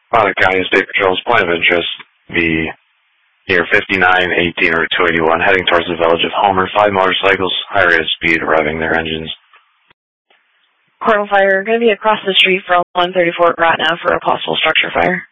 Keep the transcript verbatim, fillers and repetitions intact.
Bonnet County State Patrol's point of interest be near fifty-nine, eighteen, or two eighty-one, heading towards the village of Homer. Five motorcycles, high rate of speed, revving their engines. Corporal Fire, going to be across the street from one thirty-four right now for a possible structure fire.